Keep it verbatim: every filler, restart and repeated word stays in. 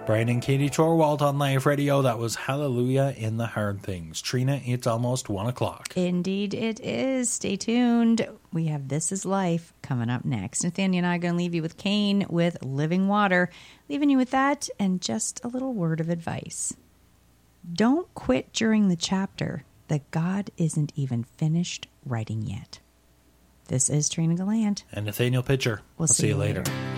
Brian and Katie Torwald on Live Radio. That was Hallelujah in the Hard Things. Trina, it's almost one o'clock. Indeed it is. Stay tuned. We have This Is Life coming up next. Nathaniel and I are going to leave you with Cain with Living Water. Leaving you with that and just a little word of advice. Don't quit during the chapter that God isn't even finished writing yet. This is Trina Gallant. And Nathaniel Pitcher. We'll I'll see, see you later. later.